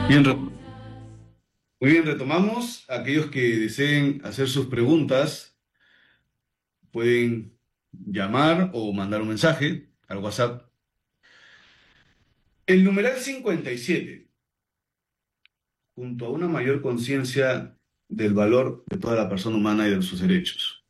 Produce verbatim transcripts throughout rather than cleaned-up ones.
Bien, re- muy bien, retomamos. Aquellos que deseen hacer sus preguntas pueden llamar o mandar un mensaje al WhatsApp. El numeral cincuenta y siete, junto a una mayor conciencia del valor de toda la persona humana y de sus derechos,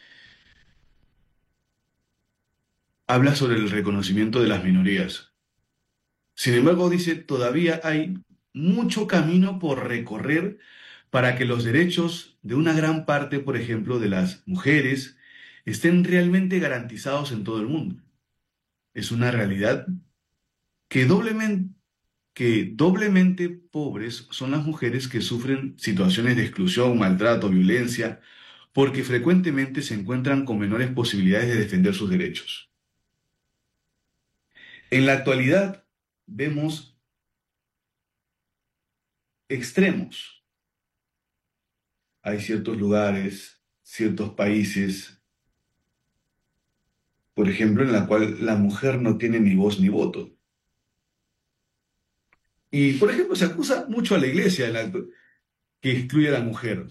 habla sobre el reconocimiento de las minorías. Sin embargo, dice, todavía hay mucho camino por recorrer para que los derechos de una gran parte, por ejemplo, de las mujeres, estén realmente garantizados en todo el mundo. Es una realidad que doblemente, que doblemente pobres son las mujeres que sufren situaciones de exclusión, maltrato, violencia, porque frecuentemente se encuentran con menores posibilidades de defender sus derechos. En la actualidad vemos extremos. Hay ciertos lugares, ciertos países, por ejemplo, en la cual la mujer no tiene ni voz ni voto. Y, por ejemplo, se acusa mucho a la iglesia de la- que excluye a la mujer.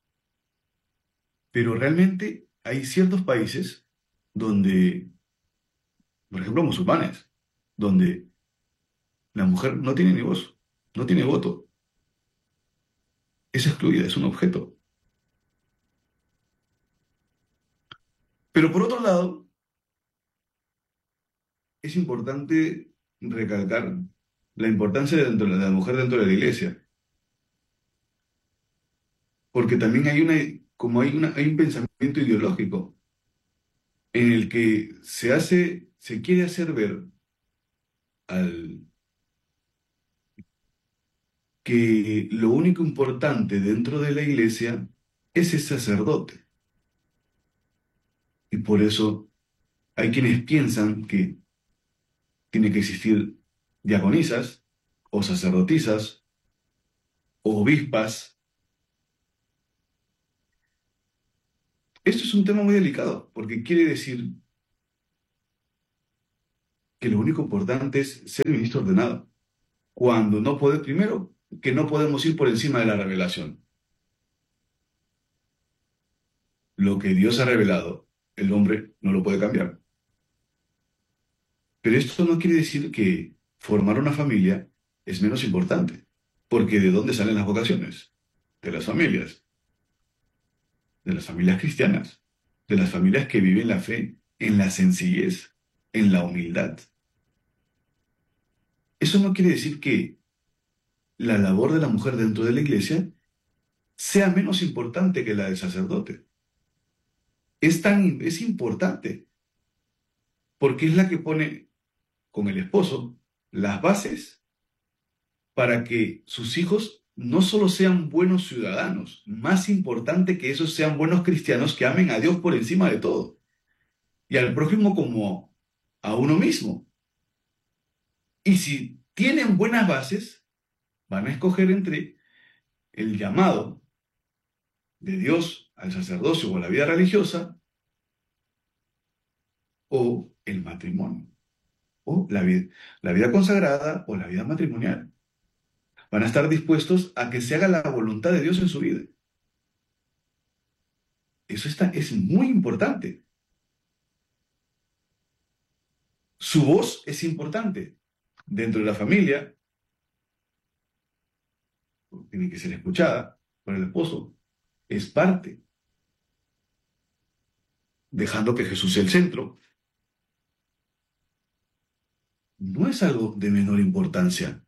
Pero realmente hay ciertos países donde, por ejemplo, musulmanes, donde la mujer no tiene ni voz, no tiene voto, es excluida, es un objeto. Pero por otro lado, es importante recalcar la importancia de dentro de la mujer dentro de la iglesia, porque también hay una, como hay una, hay un pensamiento ideológico en el que se hace, se quiere hacer ver al que lo único importante dentro de la iglesia es el sacerdote. Y por eso hay quienes piensan que tiene que existir diaconisas o sacerdotisas o obispas. Esto es un tema muy delicado porque quiere decir que lo único importante es ser ministro ordenado. Cuando no puede, primero, que no podemos ir por encima de la revelación. Lo que Dios ha revelado, el hombre no lo puede cambiar. Pero esto no quiere decir que formar una familia es menos importante, porque ¿de dónde salen las vocaciones? De las familias, de las familias cristianas, de las familias que viven la fe en la sencillez, en la humildad. Eso no quiere decir que la labor de la mujer dentro de la iglesia sea menos importante que la del sacerdote. Es tan, es importante, porque es la que pone con el esposo las bases para que sus hijos no solo sean buenos ciudadanos, más importante que esos sean buenos cristianos que amen a Dios por encima de todo y al prójimo como a uno mismo. Y si tienen buenas bases, van a escoger entre el llamado de Dios al sacerdocio o a la vida religiosa o el matrimonio, o la vida, la vida consagrada o la vida matrimonial. Van a estar dispuestos a que se haga la voluntad de Dios en su vida. Eso está, es muy importante. Su voz es importante. Dentro de la familia, tiene que ser escuchada por el esposo. Es parte, dejando que Jesús sea el centro. No es algo de menor importancia.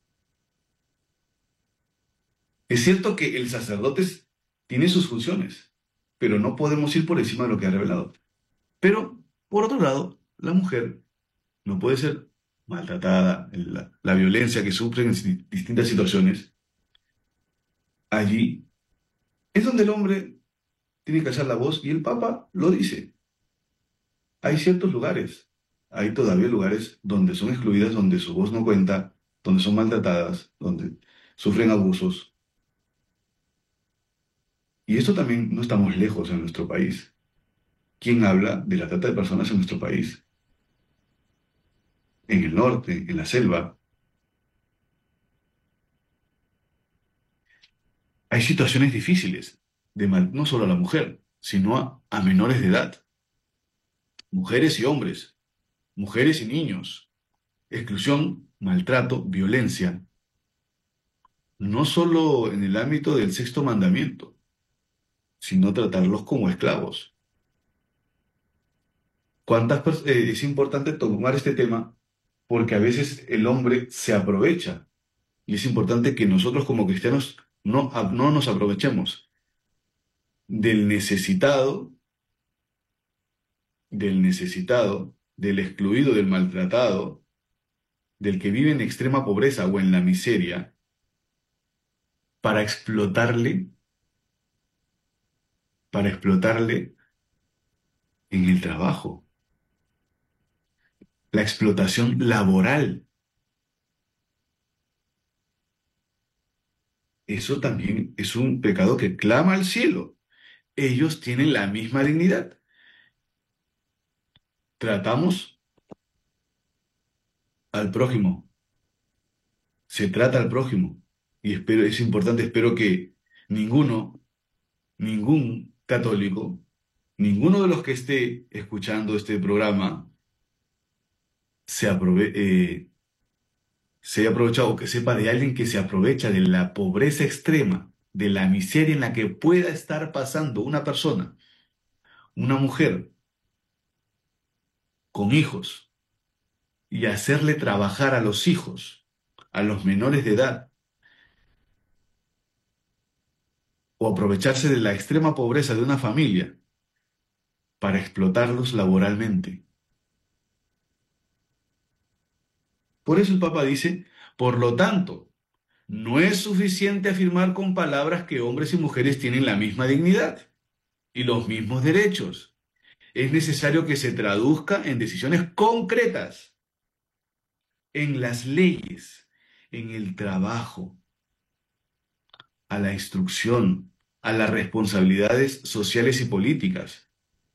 Es cierto que el sacerdote es- tiene sus funciones, pero no podemos ir por encima de lo que ha revelado. Pero, por otro lado, la mujer no puede ser maltratada, la, la violencia que sufre en si- distintas situaciones. Allí es donde el hombre tiene que alzar la voz y el Papa lo dice. Hay ciertos lugares, hay todavía lugares donde son excluidas, donde su voz no cuenta, donde son maltratadas, donde sufren abusos. Y esto también no estamos lejos en nuestro país. ¿Quién habla de la trata de personas en nuestro país? En el norte, en la selva. Hay situaciones difíciles, de mal- no solo a la mujer, sino a, a menores de edad, mujeres y hombres, mujeres y niños, exclusión, maltrato, violencia, no solo en el ámbito del sexto mandamiento, sino tratarlos como esclavos. ¿Cuántas pers- eh, es importante tomar este tema porque a veces el hombre se aprovecha y es importante que nosotros como cristianos no, a- no nos aprovechemos del necesitado, del necesitado, del excluido, del maltratado, del que vive en extrema pobreza o en la miseria, para explotarle, para explotarle en el trabajo. La explotación laboral, eso también es un pecado que clama al cielo. Ellos tienen la misma dignidad. Tratamos al prójimo, se trata al prójimo. Y espero, es importante, espero que ninguno, ningún católico, ninguno de los que esté escuchando este programa se aprove- eh, se haya aprovechado o que sepa de alguien que se aprovecha de la pobreza extrema, de la miseria en la que pueda estar pasando una persona, una mujer con hijos, y hacerle trabajar a los hijos, a los menores de edad, o aprovecharse de la extrema pobreza de una familia para explotarlos laboralmente. Por eso el Papa dice, por lo tanto, no es suficiente afirmar con palabras que hombres y mujeres tienen la misma dignidad y los mismos derechos. Es necesario que se traduzca en decisiones concretas, en las leyes, en el trabajo, a la instrucción, a las responsabilidades sociales y políticas.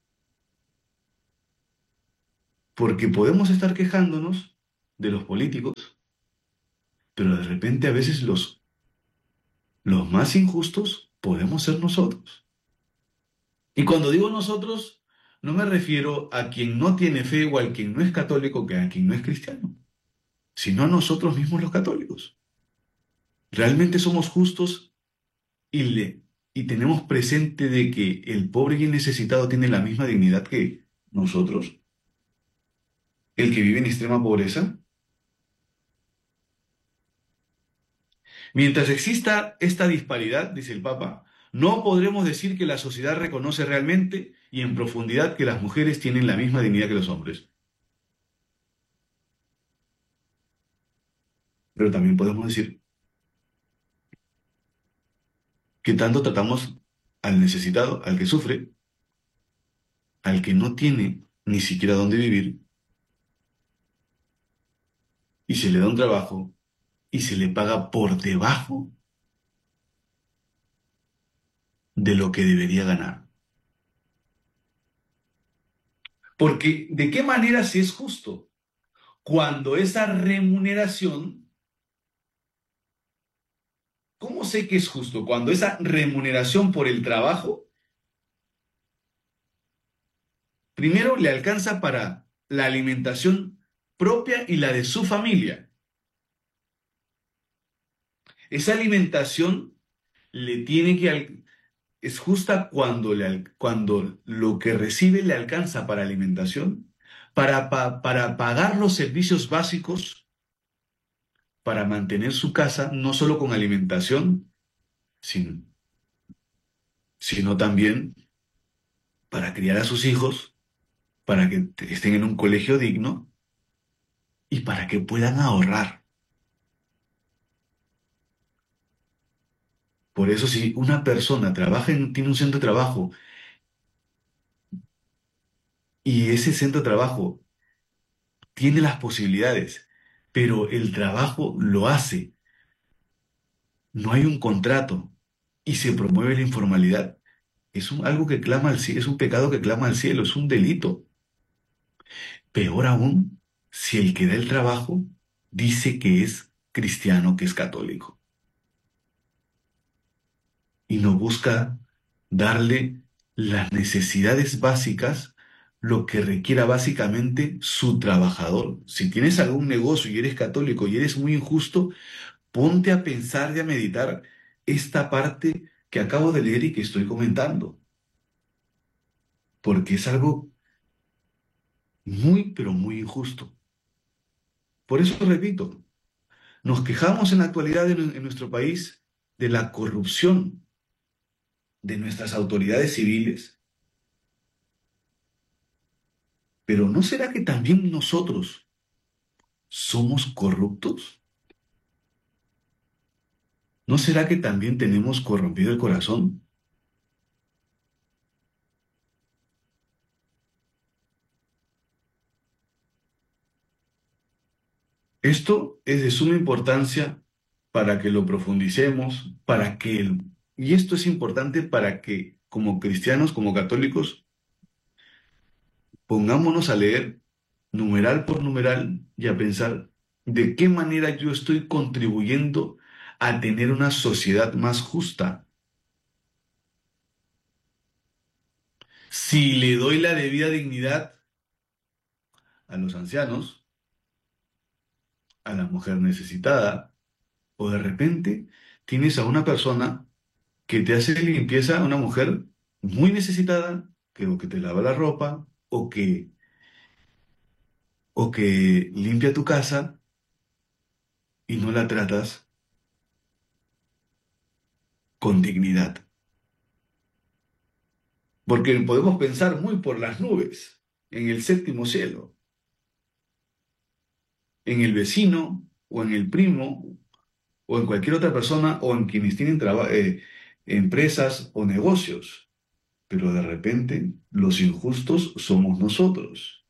Porque podemos estar quejándonos de los políticos, pero de repente a veces los, los más injustos podemos ser nosotros. Y cuando digo nosotros, no me refiero a quien no tiene fe o al quien no es católico que a quien no es cristiano, sino a nosotros mismos los católicos. ¿Realmente somos justos y, le, y tenemos presente de que el pobre y el necesitado tiene la misma dignidad que nosotros? ¿El que vive en extrema pobreza? Mientras exista esta disparidad, dice el Papa, no podremos decir que la sociedad reconoce realmente y en profundidad que las mujeres tienen la misma dignidad que los hombres. Pero también podemos decir que tanto tratamos al necesitado, al que sufre, al que no tiene ni siquiera dónde vivir, y se le da un trabajo y se le paga por debajo de lo que debería ganar. Porque ¿de qué manera se es justo? Cuando esa remuneración, ¿cómo sé que es justo? Cuando esa remuneración por el trabajo, primero le alcanza para la alimentación propia y la de su familia. Esa alimentación le tiene que, al- es justa cuando, le, al- cuando lo que recibe le alcanza para alimentación, para, pa- para pagar los servicios básicos, para mantener su casa, no solo con alimentación, sino, sino también para criar a sus hijos, para que te- estén en un colegio digno y para que puedan ahorrar. Por eso, si una persona trabaja en, tiene un centro de trabajo y ese centro de trabajo tiene las posibilidades, pero el trabajo lo hace, no hay un contrato y se promueve la informalidad, es un, algo que clama al cielo, es un pecado que clama al cielo, es un delito. Peor aún, si el que da el trabajo dice que es cristiano, que es católico. y no busca darle las necesidades básicas, lo que requiera básicamente su trabajador. Si tienes algún negocio y eres católico y eres muy injusto, ponte a pensar y a meditar esta parte que acabo de leer y que estoy comentando, porque es algo muy, pero muy injusto. Por eso repito, nos quejamos en la actualidad en, en nuestro país de la corrupción de nuestras autoridades civiles, pero ¿no será que también nosotros somos corruptos? ¿No será que también tenemos corrompido el corazón? Esto es de suma importancia para que lo profundicemos, para que el- y esto es importante para que como cristianos, como católicos, pongámonos a leer numeral por numeral y a pensar de qué manera yo estoy contribuyendo a tener una sociedad más justa. Si le doy la debida dignidad a los ancianos, a la mujer necesitada, o de repente tienes a una persona que te hace limpieza, una mujer muy necesitada, que o que te lava la ropa, o que, o que limpia tu casa y no la tratas con dignidad. Porque podemos pensar muy por las nubes, en el séptimo cielo, en el vecino, o en el primo, o en cualquier otra persona, o en quienes tienen traba- eh, empresas o negocios. Pero de repente los injustos somos nosotros.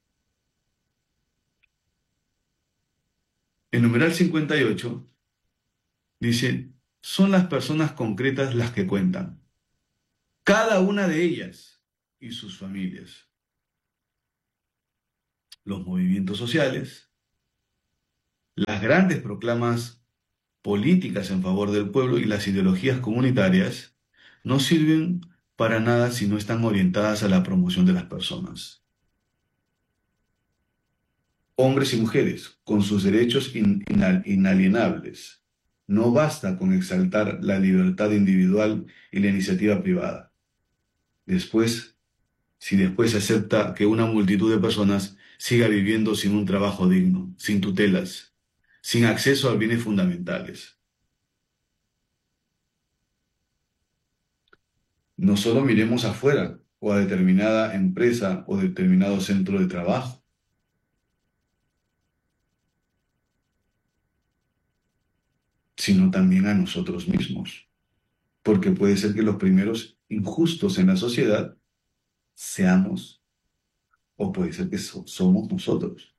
El numeral cincuenta y ocho dice, son las personas concretas las que cuentan, cada una de ellas y sus familias, los movimientos sociales, las grandes proclamas políticas en favor del pueblo y las ideologías comunitarias no sirven para nada si no están orientadas a la promoción de las personas. Hombres y mujeres, con sus derechos in- inal- inalienables. No basta con exaltar la libertad individual y la iniciativa privada. Después, si después se acepta que una multitud de personas siga viviendo sin un trabajo digno, sin tutelas, sin acceso a bienes fundamentales. No solo miremos afuera o a determinada empresa o determinado centro de trabajo, sino también a nosotros mismos, porque puede ser que los primeros injustos en la sociedad seamos, o puede ser que so- somos nosotros.